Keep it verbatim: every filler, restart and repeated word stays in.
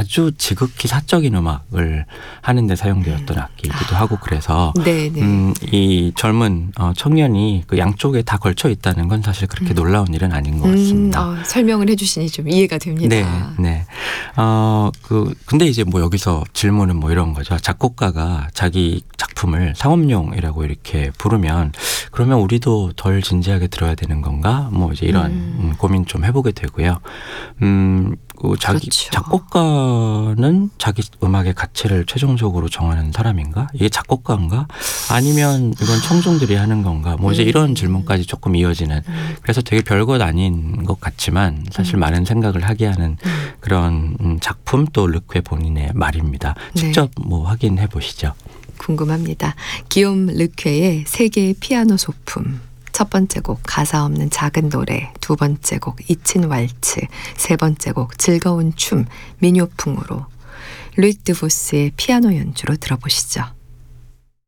아주 지극히 사적인 음악을 하는데 사용되었던 음. 악기이기도 아. 하고 그래서 네네. 음, 이 젊은 어, 청년이 그 양쪽에 다 걸쳐 있다는 건 사실 그렇게 음. 놀라운 일은 아닌 것 같습니다. 음, 어, 설명을 해주시니 좀 이해가 됩니다. 네, 네. 어, 그, 근데 이제 뭐 여기서 질문은 뭐 이런 거죠. 작곡가가 자기 작품을 상업용이라고 이렇게 부르면 그러면 우리도 덜 진지하게 들어야 되는 건가? 뭐 이제 이런 음. 음, 고민 좀 해보게 되고요. 음, 그 자기 그렇죠. 작곡가는 자기 음악의 가치를 최종적으로 정하는 사람인가? 이게 작곡가인가? 아니면 이건 청중들이 하는 건가? 뭐 이제 음. 이런 질문까지 조금 이어지는. 음. 그래서 되게 별것 아닌 것 같지만 사실 음. 많은 생각을 하게 하는 음. 그런 음, 작품 또 르쾌 본인의 말입니다. 직접 네. 뭐 확인해 보시죠. 궁금합니다. 기욤 르쾌의 세계의 피아노 소품. 첫 번째 곡 가사 없는 작은 노래, 두 번째 곡 잊힌 왈츠, 세 번째 곡 즐거운 춤, 민요풍으로 루익 드보스의 피아노 연주로 들어보시죠.